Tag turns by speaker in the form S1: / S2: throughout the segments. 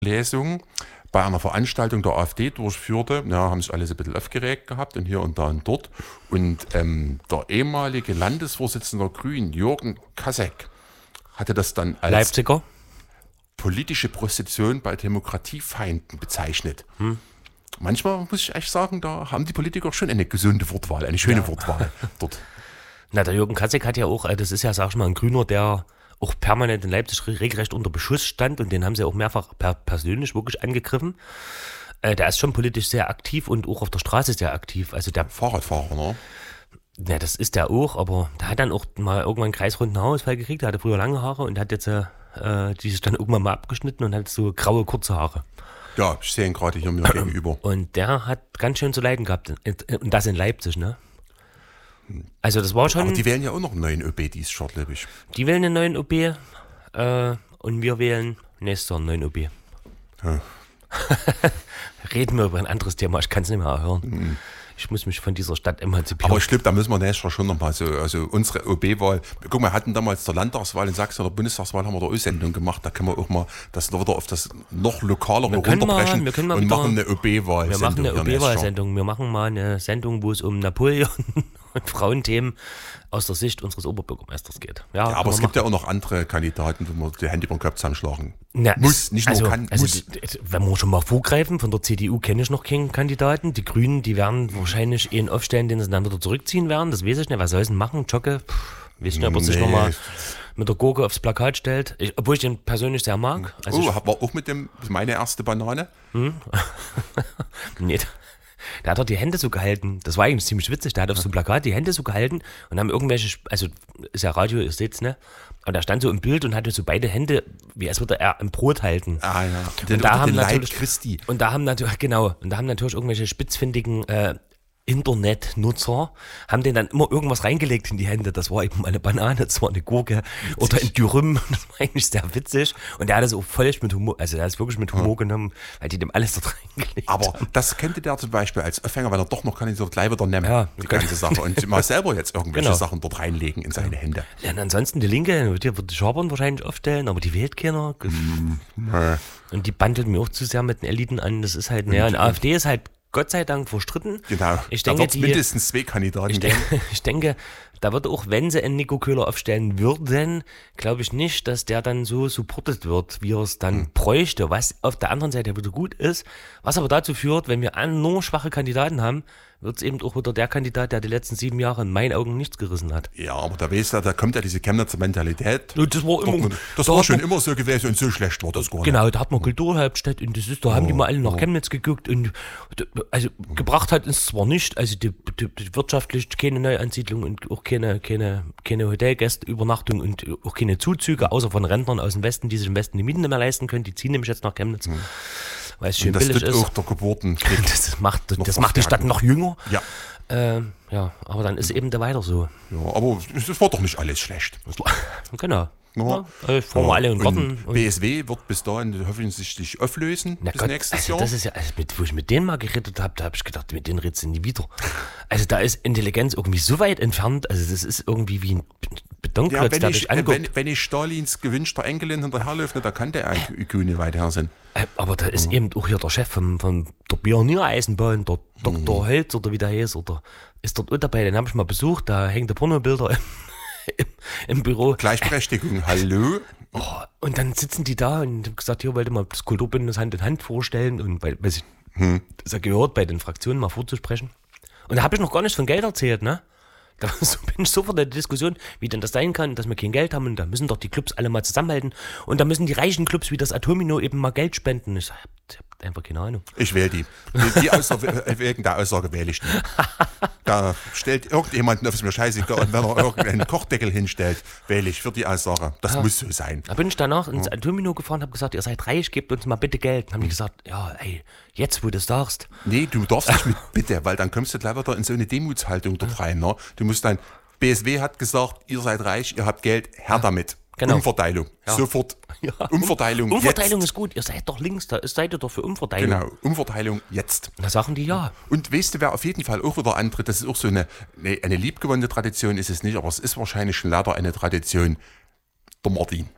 S1: Lesung bei einer Veranstaltung der AfD durchführte. Ja, haben sich alle so ein bisschen aufgeregt gehabt und hier und da und dort. Und der ehemalige Landesvorsitzende der Grünen, Jürgen Kasek, hatte das dann als
S2: Leipziger?
S1: politische Prostitution bei Demokratiefeinden bezeichnet. Manchmal muss ich echt sagen, da haben die Politiker schon eine gesunde Wortwahl, eine schöne Wortwahl dort.
S2: Na, der Jürgen Kasek hat ja auch, das ist ja, sag ich mal, ein Grüner, der auch permanent in Leipzig regelrecht unter Beschuss stand und den haben sie auch mehrfach persönlich wirklich angegriffen. Der ist schon politisch sehr aktiv und auch auf der Straße sehr aktiv. Also der
S1: Fahrradfahrer, ne?
S2: Ja, das ist der auch, aber der hat dann auch mal irgendwann einen kreisrunden Haarausfall gekriegt. Der hatte früher lange Haare und hat jetzt die sich dann irgendwann mal abgeschnitten und hat so graue, kurze Haare.
S1: Ja, ich sehe ihn gerade hier mir gegenüber.
S2: Und der hat ganz schön zu leiden gehabt. Und das in Leipzig, ne? Also das war schon...
S1: Aber die wählen ja auch noch einen neuen ÖB dieses Jahr, glaube ich.
S2: Die wählen einen neuen OB und wir wählen nächstes Jahr einen neuen OB.
S1: Ja.
S2: Reden wir über ein anderes Thema, ich kann es nicht mehr hören. Ich muss mich von dieser Stadt emanzipieren.
S1: Aber ich glaube, da müssen wir nächstes Jahr schon nochmal so, also unsere OB-Wahl, guck mal, wir hatten damals der Landtagswahl in Sachsen oder Bundestagswahl, haben wir da auch Sendung gemacht, da können wir auch mal das wieder auf das noch lokalere runterbrechen und machen eine OB-Wahl.
S2: Wir machen eine OB-Wahl-Sendung, wir machen mal eine Sendung, wo es um Napoleon und Frauenthemen aus der Sicht unseres Oberbürgermeisters geht.
S1: Ja, aber es gibt ja auch noch andere Kandidaten, wo man die Hände über den Kopf zusammenschlagen muss, nicht
S2: also,
S1: nur kann,
S2: also
S1: muss.
S2: Wenn wir schon mal vorgreifen, von der CDU kenne ich noch keinen Kandidaten. Die Grünen, die werden wahrscheinlich einen aufstellen, den sie dann wieder zurückziehen werden. Das weiß ich nicht. Was soll sie denn machen? Jocke? Weiß nicht, ob er sich nochmal mit der Gurke aufs Plakat stellt. Obwohl ich den persönlich sehr mag. Also
S1: war auch mit dem, meine erste Banane?
S2: Nee. Der hat doch die Hände so gehalten. Das war eigentlich ziemlich witzig. Der hat auf so einem Plakat die Hände so gehalten und haben irgendwelche, also ist ja Radio, ihr seht's, ne? Und er stand so im Bild und hatte so beide Hände, wie als würde er ein Brot halten.
S1: Ah ja.
S2: Und da haben
S1: Leib
S2: natürlich,
S1: Christi.
S2: und da haben natürlich, genau, und da haben natürlich irgendwelche spitzfindigen Internetnutzer haben den dann immer irgendwas reingelegt in die Hände. Das war eben eine Banane, das war eine Gurke oder ein Dürüm. Das war eigentlich sehr witzig. Und der hat das auch völlig mit Humor, also der hat es wirklich mit Humor genommen, weil die dem alles dort reingelegt haben.
S1: Aber das könnte der zum Beispiel als Aufhänger, weil er doch noch kann, so gleich wieder nehmen,
S2: Ja,
S1: die ganze Sache. Und mal selber jetzt irgendwelche
S2: Genau.
S1: Sachen dort reinlegen in seine Hände.
S2: Ja, und ansonsten die Linke, die wird die Schabern wahrscheinlich aufstellen, aber die wählt keiner. Und die bandelt mir auch zu sehr mit den Eliten an. Das ist halt, naja, und AfD ist halt Gott sei Dank verstritten.
S1: Genau,
S2: Ich
S1: da
S2: denke,
S1: wird es mindestens zwei Kandidaten geben.
S2: Ich denke, da wird auch, wenn sie einen Nico Köhler aufstellen würden, glaube ich nicht, dass der dann so supportet wird, wie er es dann bräuchte, was auf der anderen Seite wieder gut ist, was aber dazu führt, wenn wir nur schwache Kandidaten haben, wird es eben auch wieder der Kandidat, der die letzten 7 Jahre in meinen Augen nichts gerissen hat.
S1: Ja, aber da kommt ja diese Chemnitzer Mentalität.
S2: Das war immer,
S1: Das war schon immer so gewesen und so schlecht war das gar nicht.
S2: Genau, da hat man Kulturhauptstadt und das ist, da haben die mal alle nach Chemnitz geguckt und also gebracht hat es zwar nicht, also die wirtschaftlich keine Neuansiedlung und auch keine Hotelgästeübernachtung und auch keine Zuzüge, außer von Rentnern aus dem Westen, die sich im Westen die Mieten nicht mehr leisten können, die ziehen nämlich jetzt nach Chemnitz, weil es schön billig ist.
S1: Auch der Geburten.
S2: Das macht die Stadt noch jünger.
S1: Ja.
S2: Ja, aber dann ist eben da weiter so.
S1: Ja, aber es war doch nicht alles schlecht.
S2: Genau.
S1: Ja.
S2: Fahren wir alle in den Garten.
S1: Und BSW wird bis dahin hoffentlich sich auflösen bis nächstes Jahr.
S2: Das ist ja, wo ich mit denen mal geredet habe, da habe ich gedacht, mit denen redest du nie wieder. Also da ist Intelligenz irgendwie so weit entfernt, also das ist irgendwie wie ein Betonklotz, der dich anguckt.
S1: Wenn ich Stalins gewünschter Enkelin hinterherläuft, da kann der IQ nicht weit her sein.
S2: Aber da ist eben auch hier der Chef von der Pioniereisenbahn, der Dr. Holz oder wie der heißt, oder ist dort auch dabei, den habe ich mal besucht, da hängen die Pornobilder im Büro.
S1: Gleichberechtigung, hallo?
S2: Oh, und dann sitzen die da und haben gesagt, hier wollte mal das Kulturbündnis Hand in Hand vorstellen und weil ich das ja gehört, bei den Fraktionen mal vorzusprechen. Und da habe ich noch gar nicht von Geld erzählt, ne? Da bin ich sofort in der Diskussion, wie denn das sein kann, dass wir kein Geld haben und da müssen doch die Clubs alle mal zusammenhalten und da müssen die reichen Clubs wie das Atomino eben mal Geld spenden. Ich hab einfach keine Ahnung.
S1: Ich wähle die. Wegen der Aussage wähle ich die. Da stellt irgendjemand auf mir scheißegal und wenn er irgendeinen Kochdeckel hinstellt, wähle ich für die Aussage. Das muss so sein.
S2: Da bin ich danach ins Atomino gefahren, habe gesagt, ihr seid reich, gebt uns mal bitte Geld. Dann haben die gesagt, ja, ey, jetzt wo du es sagst.
S1: Nee, du darfst nicht mit bitte, weil dann kommst du gleich wieder in so eine Demutshaltung dort rein. Ne? Du musst dann, BSW hat gesagt, ihr seid reich, ihr habt Geld, her damit.
S2: Genau.
S1: Umverteilung, sofort.
S2: Ja.
S1: Umverteilung
S2: Umverteilung
S1: jetzt.
S2: ist gut, ihr seid doch links, da seid ihr doch für Umverteilung.
S1: Genau, Umverteilung jetzt.
S2: Da sagen die ja.
S1: Und weißt du, wer auf jeden Fall auch wieder antritt, das ist auch so eine liebgewonnene Tradition, ist es nicht, aber es ist wahrscheinlich schon leider eine Tradition, der Martin.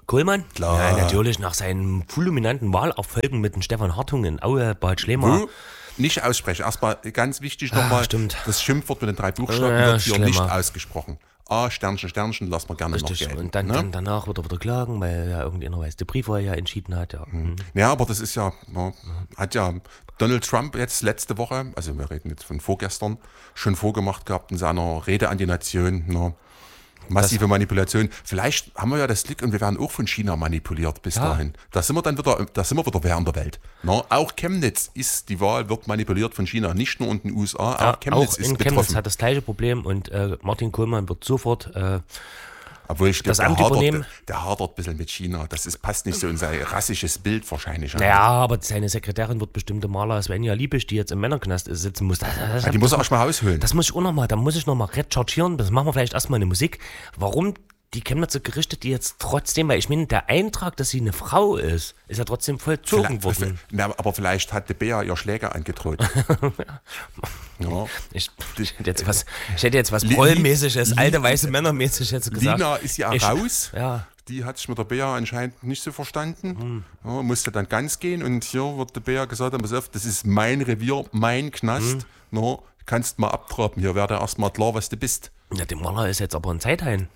S2: Kohlmann?
S1: Klar.
S2: Ja, natürlich, nach seinen fulminanten Wahlerfolgen mit dem Stefan Hartung in Aue, Bad Schlema.
S1: Nicht aussprechen. Erstmal ganz wichtig nochmal,
S2: stimmt.
S1: das Schimpfwort mit den 3 Buchstaben wird hier nicht ausgesprochen. A, Sternchen, Sternchen, lass mal gerne
S2: Richtig.
S1: noch gelten.
S2: Und dann danach wird er wieder klagen, weil ja irgendeiner weiß, der Brief, ja entschieden hat. Ja.
S1: Ja, aber das ist ja, hat ja Donald Trump jetzt letzte Woche, also wir reden jetzt von vorgestern, schon vorgemacht gehabt in seiner Rede an die Nation. Massive Manipulation. Vielleicht haben wir ja das Glück und wir werden auch von China manipuliert bis dahin. Da sind wir wieder während der Welt. Auch Chemnitz die Wahl wird manipuliert von China, nicht nur in den USA, auch Chemnitz ist betroffen.
S2: Chemnitz hat das gleiche Problem und Martin Kohlmann wird sofort
S1: obwohl ich
S2: das
S1: glaube,
S2: Amt übernehmen.
S1: Der hadert ein bisschen mit China. Passt nicht so in sein rassisches Bild wahrscheinlich.
S2: Naja, aber seine Sekretärin wird bestimmte Maler Svenja Liebisch, die jetzt im Männerknast sitzen muss.
S1: Die muss er erstmal rausholen.
S2: Das muss ich auch nochmal, da muss ich nochmal rechargieren. Das machen wir vielleicht erstmal eine Musik. Warum die Chemnitzer Gerichte, die jetzt trotzdem, weil ich meine, der Eintrag, dass sie eine Frau ist ja trotzdem vollzogen worden.
S1: Aber vielleicht hat die Bea ihr Schläger angedroht. Ja.
S2: Ich hätte jetzt was Prollmäßiges, alte weiße Männermäßiges gesagt.
S1: Lina ist ja raus.
S2: Ja.
S1: Die hat sich mit der Bea anscheinend nicht so verstanden. Ja, musste dann ganz gehen und hier wird die Bea gesagt haben, pass auf, das ist mein Revier, mein Knast. Kannst mal abtraben, hier wäre erstmal klar, was du bist.
S2: Ja, der Maler ist jetzt aber ein Zeithain.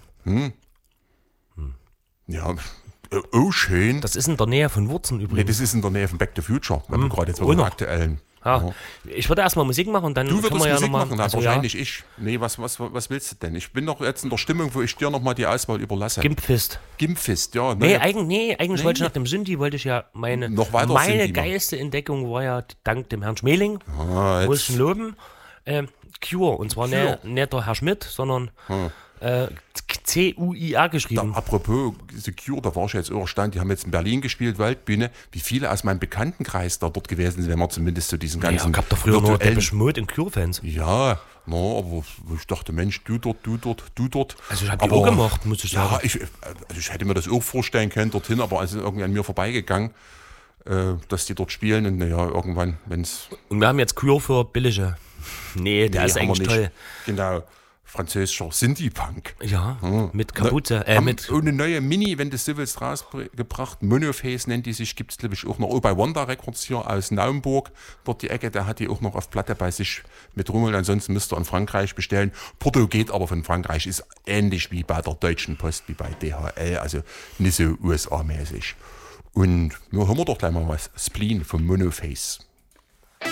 S1: Ja, oh schön.
S2: Das ist in der Nähe von Wurzen
S1: Nee,
S2: übrigens.
S1: das ist in der Nähe von Back to Future, wenn wir gerade jetzt mit dem aktuellen.
S2: Ja. Ich würde erstmal Musik machen und dann
S1: Du würdest
S2: können wir
S1: Musik
S2: ja noch mal,
S1: machen, wahrscheinlich ich. Nee, was willst du denn? Ich bin doch jetzt in der Stimmung, wo ich dir nochmal die Auswahl überlasse.
S2: Gimpfist.
S1: Gimpfist, ja.
S2: Nee, eigentlich wollte ich nach dem Synthi, wollte ich ja meine geilste Entdeckung war ja dank dem Herrn Schmeling, muss ich ihn loben, Cure. Und zwar nicht der Herr Schmidt, sondern CUIA geschrieben.
S1: Apropos The Cure, da war ich jetzt überstand, die haben jetzt in Berlin gespielt, Waldbühne. Wie viele aus meinem Bekanntenkreis da dort gewesen sind, wenn man zumindest so diesen ganzen...
S2: Ja, gab doch früher nur Depeche Mode und Cure-Fans.
S1: Ja, aber ich dachte, Mensch, du dort.
S2: Also ich habe die auch gemacht, muss ich sagen.
S1: Ja, ich hätte mir das auch vorstellen können dorthin, aber es ist irgendwie an mir vorbeigegangen, dass die dort spielen und naja, irgendwann, wenn es...
S2: Und wir haben jetzt Cure für billige. Nee, der ist eigentlich toll.
S1: Genau. Französischer Synthie-Punk.
S2: Ja, mit Kapuze.
S1: Mit eine neue Mini, wenn du so willst, rausgebracht. Monoface nennt die sich, gibt es glaube ich auch noch. Bei Wanda Records hier aus Naumburg, dort die Ecke, der hat die auch noch auf Platte bei sich mit rum. Und ansonsten müsst ihr in Frankreich bestellen. Porto geht aber von Frankreich, ist ähnlich wie bei der Deutschen Post, wie bei DHL, also nicht so USA-mäßig. Und nur hören wir doch gleich mal was. Spleen vom Monoface.